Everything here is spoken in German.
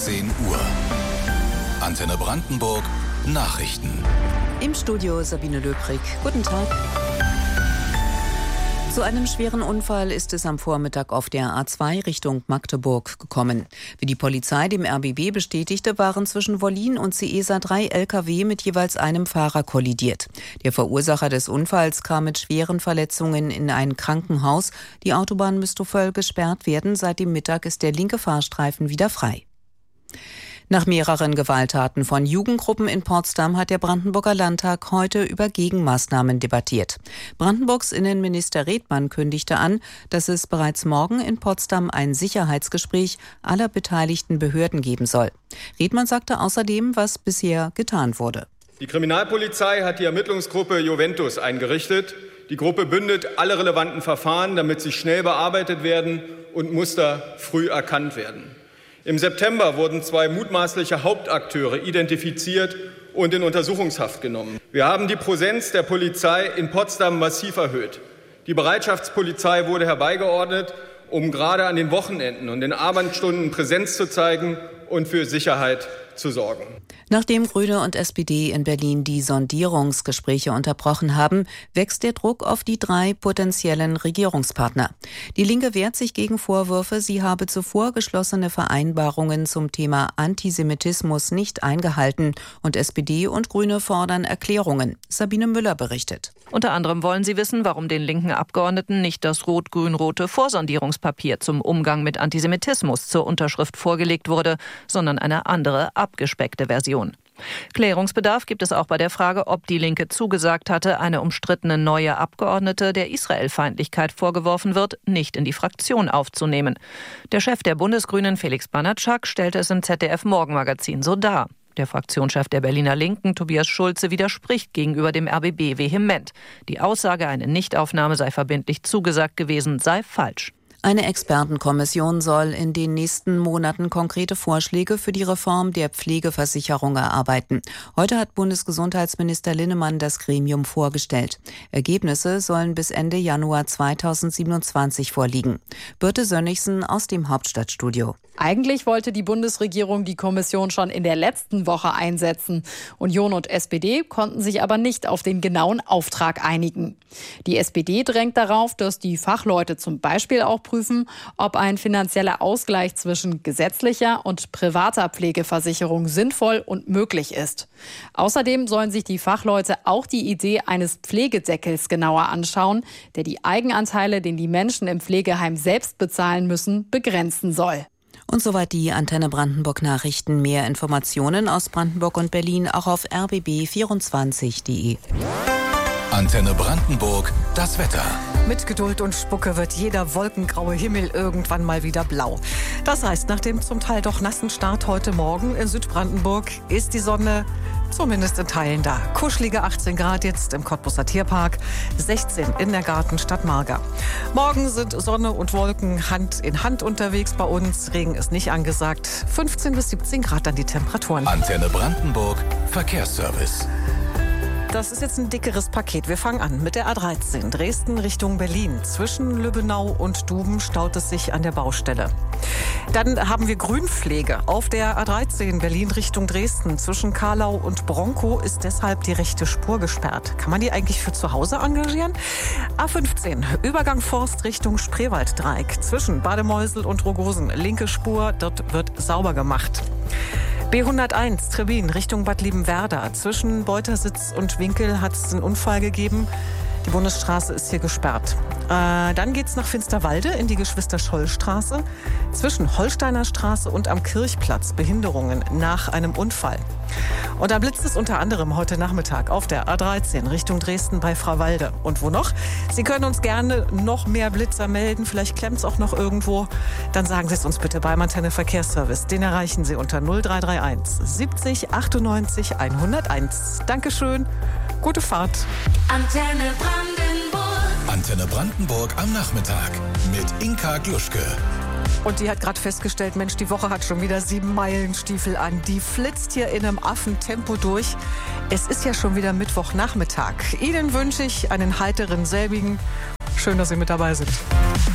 10 Uhr. Antenne Brandenburg Nachrichten. Im Studio Sabine Löbrig. Guten Tag. Zu einem schweren Unfall ist es am Vormittag auf der A2 Richtung Magdeburg gekommen. Wie die Polizei dem RBB bestätigte, waren zwischen Wollin und Ciesa 3 Lkw mit jeweils einem Fahrer kollidiert. Der Verursacher des Unfalls kam mit schweren Verletzungen in ein Krankenhaus. Die Autobahn müsste voll gesperrt werden. Seit dem Mittag ist der linke Fahrstreifen wieder frei. Nach mehreren Gewalttaten von Jugendgruppen in Potsdam hat der Brandenburger Landtag heute über Gegenmaßnahmen debattiert. Brandenburgs Innenminister Redmann kündigte an, dass es bereits morgen in Potsdam ein Sicherheitsgespräch aller beteiligten Behörden geben soll. Redmann sagte außerdem, was bisher getan wurde. Die Kriminalpolizei hat die Ermittlungsgruppe Juventus eingerichtet. Die Gruppe bündelt alle relevanten Verfahren, damit sie schnell bearbeitet werden und Muster früh erkannt werden. Im September wurden 2 mutmaßliche Hauptakteure identifiziert und in Untersuchungshaft genommen. Wir haben die Präsenz der Polizei in Potsdam massiv erhöht. Die Bereitschaftspolizei wurde herbeigeordnet, um gerade an den Wochenenden und den Abendstunden Präsenz zu zeigen und für Sicherheit zu sorgen. Nachdem Grüne und SPD in Berlin die Sondierungsgespräche unterbrochen haben, wächst der Druck auf die 3 potenziellen Regierungspartner. Die Linke wehrt sich gegen Vorwürfe, sie habe zuvor geschlossene Vereinbarungen zum Thema Antisemitismus nicht eingehalten, und SPD und Grüne fordern Erklärungen. Sabine Müller berichtet. Unter anderem wollen sie wissen, warum den linken Abgeordneten nicht das rot-grün-rote Vorsondierungspapier zum Umgang mit Antisemitismus zur Unterschrift vorgelegt wurde, sondern eine andere, abgespeckte Version. Klärungsbedarf gibt es auch bei der Frage, ob die Linke zugesagt hatte, eine umstrittene neue Abgeordnete, der Israelfeindlichkeit vorgeworfen wird, nicht in die Fraktion aufzunehmen. Der Chef der Bundesgrünen, Felix Banatzschak, stellte es im ZDF-Morgenmagazin so dar. Der Fraktionschef der Berliner Linken, Tobias Schulze, widerspricht gegenüber dem RBB vehement. Die Aussage, eine Nichtaufnahme sei verbindlich zugesagt gewesen, sei falsch. Eine Expertenkommission soll in den nächsten Monaten konkrete Vorschläge für die Reform der Pflegeversicherung erarbeiten. Heute hat Bundesgesundheitsminister Linnemann das Gremium vorgestellt. Ergebnisse sollen bis Ende Januar 2027 vorliegen. Birte Sönnigsen aus dem Hauptstadtstudio. Eigentlich wollte die Bundesregierung die Kommission schon in der letzten Woche einsetzen. Union und SPD konnten sich aber nicht auf den genauen Auftrag einigen. Die SPD drängt darauf, dass die Fachleute zum Beispiel auch prüfen, ob ein finanzieller Ausgleich zwischen gesetzlicher und privater Pflegeversicherung sinnvoll und möglich ist. Außerdem sollen sich die Fachleute auch die Idee eines Pflegedeckels genauer anschauen, der die Eigenanteile, den die Menschen im Pflegeheim selbst bezahlen müssen, begrenzen soll. Und soweit die Antenne Brandenburg Nachrichten. Mehr Informationen aus Brandenburg und Berlin auch auf rbb24.de. Antenne Brandenburg, das Wetter. Mit Geduld und Spucke wird jeder wolkengraue Himmel irgendwann mal wieder blau. Das heißt, nach dem zum Teil doch nassen Start heute Morgen in Südbrandenburg ist die Sonne zumindest in Teilen da. Kuschelige 18 Grad jetzt im Cottbuser Tierpark, 16 in der Gartenstadt Marga. Morgen sind Sonne und Wolken Hand in Hand unterwegs bei uns. Regen ist nicht angesagt. 15 bis 17 Grad dann die Temperaturen. Antenne Brandenburg, Verkehrsservice. Das ist jetzt ein dickeres Paket. Wir fangen an mit der A13 Dresden Richtung Berlin. Zwischen Lübbenau und Duben staut es sich an der Baustelle. Dann haben wir Grünpflege auf der A13 Berlin Richtung Dresden. Zwischen Karlau und Bronkow ist deshalb die rechte Spur gesperrt. Kann man die eigentlich für zu Hause engagieren? A15 Übergang Forst Richtung Spreewalddreieck. Zwischen Bademeusel und Rogosen. Linke Spur, dort wird sauber gemacht. B101 Trebin Richtung Bad Liebenwerda. Zwischen Beutersitz und Winkel hat es einen Unfall gegeben. Die Bundesstraße ist hier gesperrt. Dann geht's nach Finsterwalde in die Geschwister-Scholl-Straße. Zwischen Holsteiner Straße und am Kirchplatz Behinderungen nach einem Unfall. Und da blitzt es unter anderem heute Nachmittag auf der A13 Richtung Dresden bei Frauwalde. Und wo noch? Sie können uns gerne noch mehr Blitzer melden. Vielleicht klemmt es auch noch irgendwo. Dann sagen Sie es uns bitte beim Antenne Verkehrsservice. Den erreichen Sie unter 0331 70 98 101. Dankeschön. Gute Fahrt. Antenne Brandenburg am Nachmittag mit Inka Gluschke. Und die hat gerade festgestellt, Mensch, die Woche hat schon wieder 7-Meilen-Stiefel an. Die flitzt hier in einem Affentempo durch. Es ist ja schon wieder Mittwochnachmittag. Ihnen wünsche ich einen heiteren selbigen. Schön, dass Sie mit dabei sind.